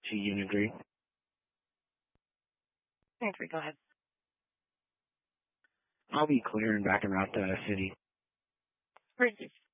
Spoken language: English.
to Unit 3. Unit 3, go ahead. I'll be clear and back around the city. Great.